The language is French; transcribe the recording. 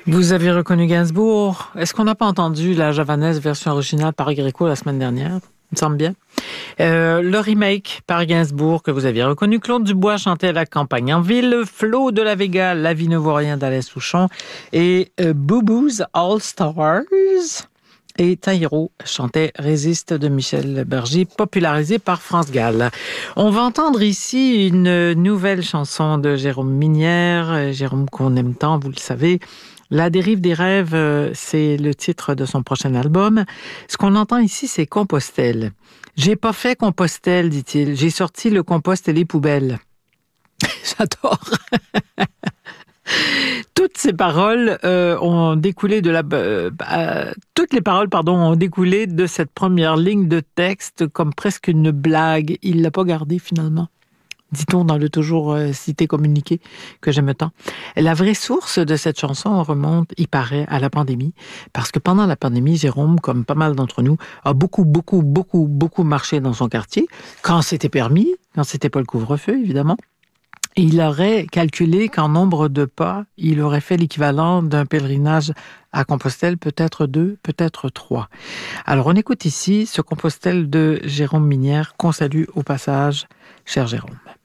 Vous avez reconnu Gainsbourg. Est-ce qu'on n'a pas entendu la javanaise version originale par Gréco la semaine dernière? Il me semble bien. Le remake par Gainsbourg que vous aviez reconnu. Claude Dubois chantait La campagne en ville. Flo de la Vega, La vie ne vaut rien d'Alain Souchon. Et Boo Boo's All Stars. Et Taïro chantait Résiste de Michel Berger, popularisé par France Gall. On va entendre ici une nouvelle chanson de Jérôme Minière. Jérôme qu'on aime tant, vous le savez. La dérive des rêves, c'est le titre de son prochain album. Ce qu'on entend ici, c'est Compostelle. J'ai pas fait Compostelle, dit-il. J'ai sorti le compost et les poubelles. J'adore. Toutes ces paroles ont découlé de toutes les paroles, ont découlé de cette première ligne de texte comme presque une blague. Il l'a pas gardée finalement. Dit-on dans le toujours cité communiqué que j'aime tant. La vraie source de cette chanson remonte, il paraît, à la pandémie. Parce que pendant la pandémie, Jérôme, comme pas mal d'entre nous, a beaucoup marché dans son quartier. Quand c'était permis, quand c'était pas le couvre-feu, évidemment. Et il aurait calculé qu'en nombre de pas, il aurait fait l'équivalent d'un pèlerinage à Compostelle, peut-être 2, peut-être 3. Alors on écoute ici ce Compostelle de Jérôme Minière, qu'on salue au passage, cher Jérôme.